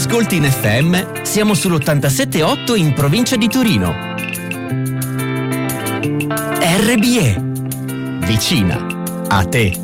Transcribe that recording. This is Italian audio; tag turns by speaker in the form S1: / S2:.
S1: ascolti in FM, siamo sull'87.8 in provincia di Torino. RBE, vicina a te.